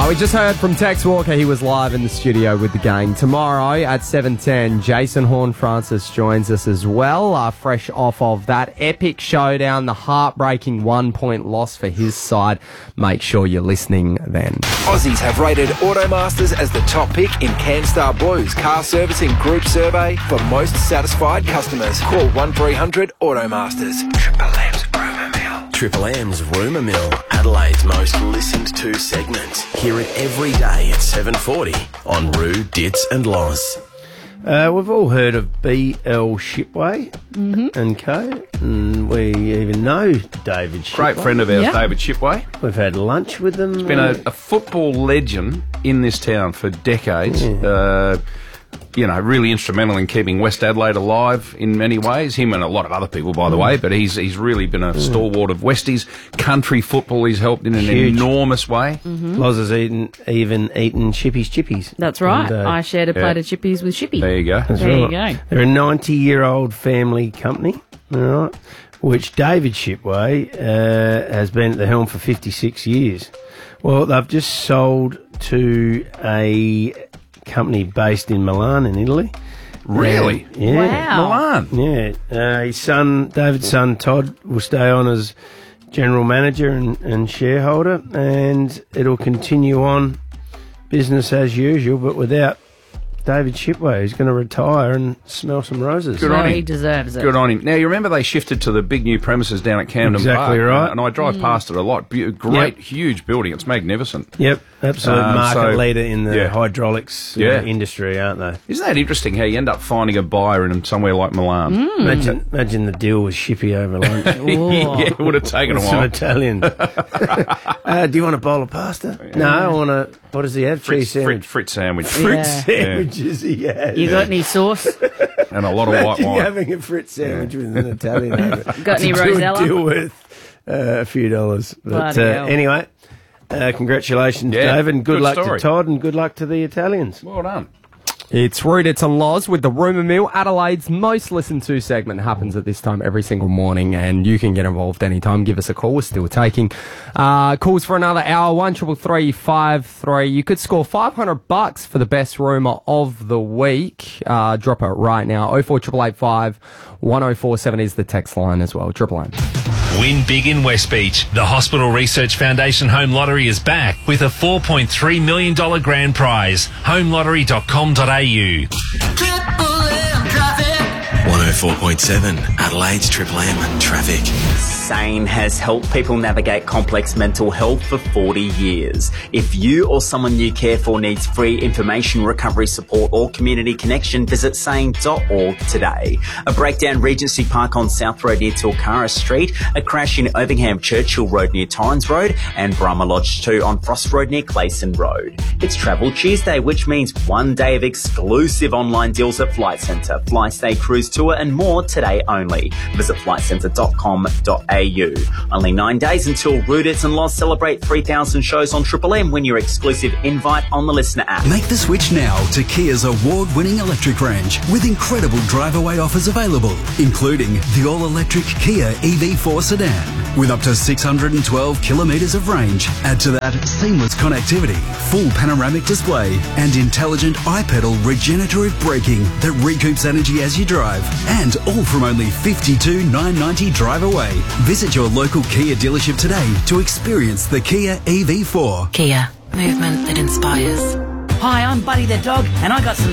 We just heard from Tex Walker. He was live in the studio with the gang. Tomorrow at 7:10, Jason Horne-Francis joins us as well, fresh off of that epic showdown, the heartbreaking 1-point loss for his side. Make sure you're listening then. Aussies have rated Automasters as the top pick in CanStar Blue's car servicing group survey for most satisfied customers. Call 1300 Automasters. Triple M's Rumour Mill. Triple M's Rumour Mill, Adelaide's most listened to segment. Hear it every day at 7:40 on Roo, Dits and Loz. We've all heard of B.L. Shipway and co. And we even know David Shipway. Great friend of ours, David Shipway. We've had lunch with them. Been a football legend in this town for decades. Really instrumental in keeping West Adelaide alive in many ways. Him and a lot of other people, by the way, but he's really been a stalwart of Westies. Country football he's helped in an enormous way. Loz has even eaten Chippies. That's right. And, I shared a plate of chippies with Chippy. There you go. There you go. They're a 90-year-old family company, all right, which David Shipway has been at the helm for 56 years. Well, they've just sold to a company based in Milan in Italy. Really? Wow. Milan? Yeah. His son, David's son, Todd, will stay on as general manager and shareholder, and it'll continue on business as usual, but without David Shipway, who's going to retire and smell some roses. Good on him. He deserves it. Good on him. Now, you remember they shifted to the big new premises down at Camden Park? Exactly right. And I drive past it a lot. Great, huge building. It's magnificent. Yep, absolute market leader in the yeah. hydraulics industry, aren't they? Isn't that interesting how you end up finding a buyer in somewhere like Milan? Imagine the deal with Shippy over lunch. Yeah, it would have taken a Some while. Italian. Do you want a bowl of pasta? No, I want a, what does he have? Cheese sandwich. Fritz sandwich. Fritz sandwiches he has. You got any sauce? And a lot of white Imagine wine. having a Fritz sandwich with an Italian over it. Got any To Rosella? deal with a few dollars. But Bloody hell. anyway, congratulations, Yeah, David, and good good luck story. to Todd, and good luck to the Italians. Well done. It's Rudits and Loz with the Rumour Mill. Adelaide's most listened to segment happens at this time every single morning, and you can get involved anytime. Give us a call. We're still taking calls for another hour. 133353. You could score $500 for the best rumour of the week. Drop it right now. 04885 1047 is the text line as well. Triple M. Win big in West Beach. The Hospital Research Foundation Home Lottery is back with a $4.3 million grand prize. Homelottery.com.au. 104.7 Adelaide's Triple M traffic. SANE has helped people navigate complex mental health for 40 years. If you or someone you care for needs free information, recovery support or community connection, visit sane.org today. A breakdown Regency Park on South Road near Tulkara Street, a crash in Overham Churchill Road near Tynes Road, and Brahma Lodge 2 on Frost Road near Clayson Road. It's Travel Tuesday, which means one day of exclusive online deals at Flight Centre, Fly Stay Cruise Tour and more today only. Visit flightcentre.com.au. Only 9 days until Rudits and Loz celebrate 3,000 shows on Triple M. Win your exclusive invite on the Listener app. Make the switch now to Kia's award-winning electric range with incredible drive-away offers available, including the all-electric Kia EV4 sedan with up to 612 kilometres of range. Add to that seamless connectivity, full panoramic display and intelligent iPedal regenerative braking that recoups energy as you drive, and all from only $52,990 drive away. Visit your local Kia dealership today to experience the Kia EV4. Kia, movement that inspires. Hi, I'm Buddy the dog, and I got some